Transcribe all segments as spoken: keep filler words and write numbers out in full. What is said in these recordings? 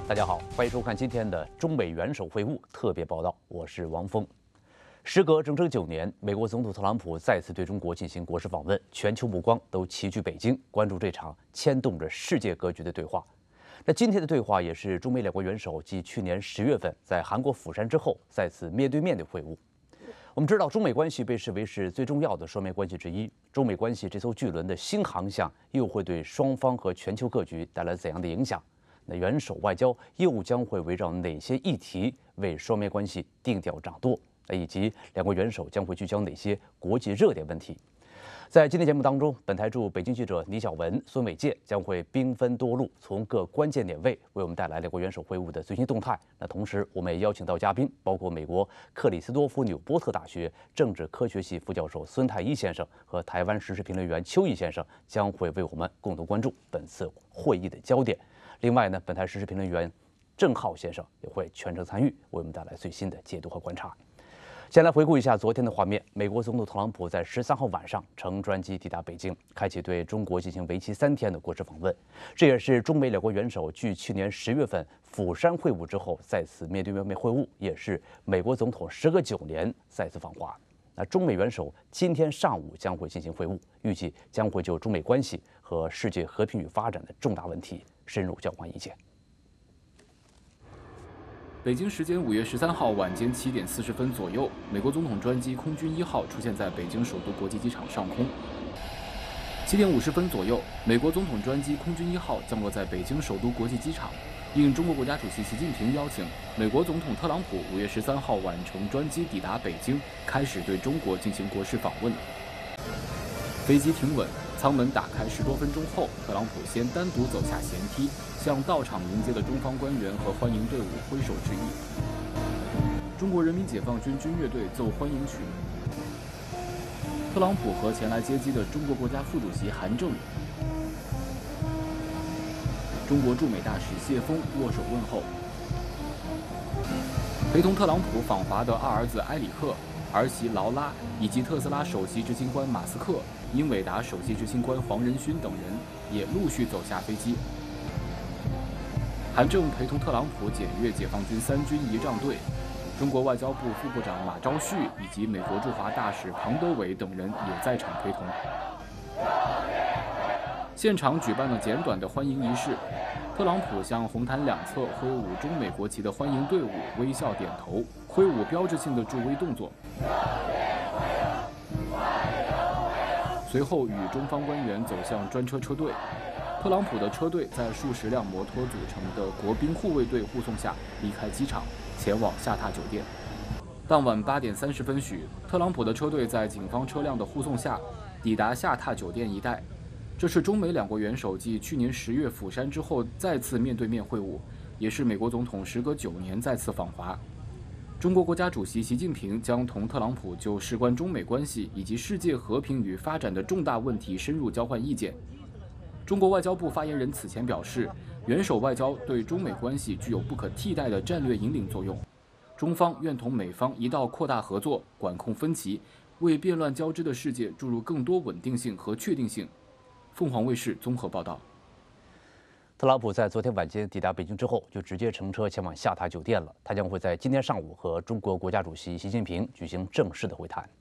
大家好，欢迎收看今天的中美元首会晤特别报道，我是王峰。时隔整整九年，美国总统特朗普再次对中国进行国事访问，全球目光都齐聚北京，关注这场牵动着世界格局的对话。那今天的对话也是中美两国元首继去年十月份在韩国釜山之后再次面对面的会晤。我们知道，中美关系被视为是最重要的双边关系之一。中美关系这艘巨轮的新航向又会对双方和全球格局带来怎样的影响？那元首外交又将会围绕哪些议题为双边关系定调掌舵？以及两国元首将会聚焦哪些国际热点问题？在今天节目当中，本台驻北京记者倪晓文、孙伟健将会兵分多路，从各关键点位为我们带来两国元首会晤的最新动态。那同时，我们也邀请到嘉宾，包括美国克里斯多夫纽波特大学政治科学系副教授孙太一先生和台湾时事评论员邱毅先生，将会为我们共同关注本次会议的焦点。另外呢，本台时事评论员郑浩先生也会全程参与，为我们带来最新的解读和观察。先来回顾一下昨天的画面。美国总统特朗普在十三号晚上乘专机抵达北京，开启对中国进行为期三天的国事访问。这也是中美两国元首继去年十月份釜山会晤之后再次面对面会晤，也是美国总统时隔九年再次访华。那中美元首今天上午将会进行会晤，预计将会就中美关系和世界和平与发展的重大问题深入交换意见。 北京时间五月十三号晚间七点四十分左右，美国总统专机空军一号出现在北京首都国际机场上空。七点五十分左右，美国总统专机空军一号降落在北京首都国际机场。应中国国家主席习近平邀请，美国总统特朗普五月十三号晚乘专机抵达北京，开始对中国进行国事访问。飞机停稳，舱门打开十多分钟后，特朗普先单独走下舷梯，向到场迎接的中方官员和欢迎队伍挥手致意。中国人民解放军军乐队奏欢迎曲。特朗普和前来接机的中国国家副主席韩正、中国驻美大使谢峰握手问候。陪同特朗普访华的二儿子埃里克、儿媳劳拉以及特斯拉首席执行官马斯克、英伟达首席执行官黄仁勋等人也陆续走下飞机。韩正陪同特朗普检阅解放军三军仪仗队，中国外交部副部长马朝旭以及美国驻华大使庞德伟等人也在场陪同。现场举办了简短的欢迎仪式，特朗普向红毯两侧挥舞中美国旗的欢迎队伍微笑点头，挥舞标志性的助威动作。随后与中方官员走向专车车队，特朗普的车队在数十辆摩托组成的国宾护卫队护送下离开机场，前往下榻酒店。当晚八点三十分许，特朗普的车队在警方车辆的护送下抵达下榻酒店一带。这是中美两国元首继去年十月釜山之后再次面对面会晤，也是美国总统时隔九年再次访华。中国国家主席习近平将同特朗普就事关中美关系以及世界和平与发展的重大问题深入交换意见。中国外交部发言人此前表示，元首外交对中美关系具有不可替代的战略引领作用，中方愿同美方一道扩大合作，管控分歧，为变乱交织的世界注入更多稳定性和确定性。凤凰卫视综合报道。 特朗普在昨天晚间抵达北京之后，就直接乘车前往下榻酒店了。他将会在今天上午和中国国家主席习近平举行正式的会谈。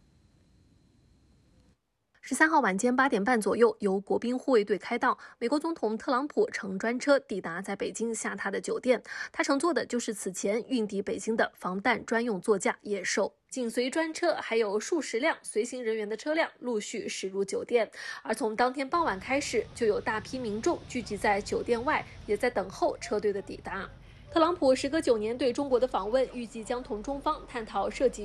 十三号晚间八点半左右，由国宾护卫队开道，美国总统特朗普乘专车抵达在北京下榻的酒店。他乘坐的就是此前运抵北京的防弹专用座驾野兽。紧随专车还有数十辆随行人员的车辆陆续驶入酒店，而从当天傍晚开始，就有大批民众聚集在酒店外，也在等候车队的抵达。特朗普时隔九年对中国的访问，预计将同中方探讨涉及